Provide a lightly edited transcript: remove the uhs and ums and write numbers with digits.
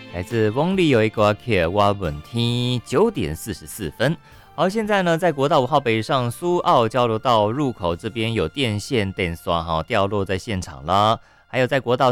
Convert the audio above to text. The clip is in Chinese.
来自翁立友一个 K 挖本天9:44。好，现在呢，在国道5号北上苏澳交流道入口这边有电线电刷掉落在现场了，还有在国道